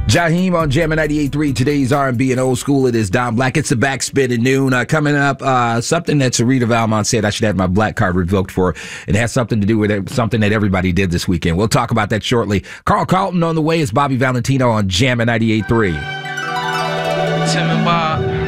Jaheim on Jammin' 98.3. Today's R&B and old school. It is Don Black. It's the backspin at noon. Coming up, something that Sarita Valmont said I should have my black card revoked for. It has something to do with something that everybody did this weekend. We'll talk about that shortly. Carl Carlton on the way. Is Bobby Valentino on Jammin' 98.3. Tim and Bob.